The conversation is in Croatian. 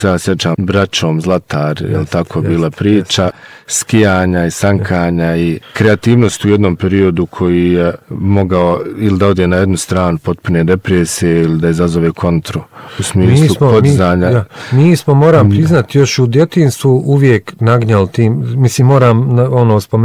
Ja sjećam braćom Zlatar, je li tako bila priča, skijanja i sankanja i kreativnost u jednom periodu koji je mogao ili da ode na jednu stranu potpune depresije ili da izazove kontru u smislu podizanja. Mi smo, moram priznati, još u djetinjstvu uvijek nagnjali tim, mislim moram spomenuti